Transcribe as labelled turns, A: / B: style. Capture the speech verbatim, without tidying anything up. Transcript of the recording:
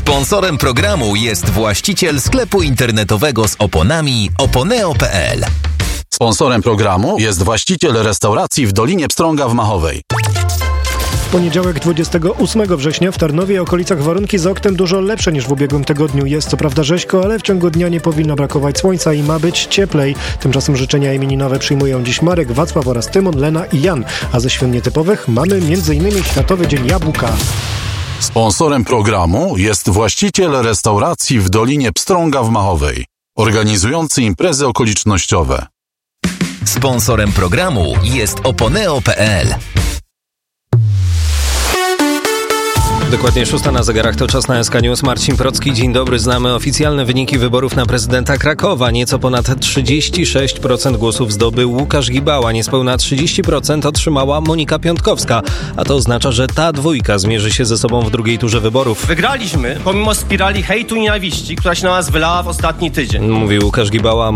A: Sponsorem programu jest właściciel sklepu internetowego z oponami oponeo kropka pe el.
B: Sponsorem programu jest właściciel restauracji w Dolinie Pstrąga w Machowej.
C: W poniedziałek dwudziestego ósmego września w Tarnowie i okolicach warunki za oknem dużo lepsze niż w ubiegłym tygodniu. Jest co prawda rzeźko, ale w ciągu dnia nie powinno brakować słońca i ma być cieplej. Tymczasem życzenia imieninowe przyjmują dziś Marek, Wacław oraz Tymon, Lena i Jan. A ze świąt nietypowych mamy między innymi Światowy Dzień Jabłka.
B: Sponsorem programu jest właściciel restauracji w Dolinie Pstrąga w Machowej, organizujący imprezy okolicznościowe.
A: Sponsorem programu jest oponeo kropka pe el.
D: Dokładnie szósta na zegarach, to czas na S K News. Marcin Procki, dzień dobry. Znamy oficjalne wyniki wyborów na prezydenta Krakowa. Nieco ponad trzydzieści sześć procent głosów zdobył Łukasz Gibała. Niespełna trzydzieści procent otrzymała Monika Piątkowska. A to oznacza, że ta dwójka zmierzy się ze sobą w drugiej turze wyborów.
E: Wygraliśmy pomimo spirali hejtu i nienawiści, która się na nas wylała w ostatni tydzień.
D: Mówił Łukasz Gibała.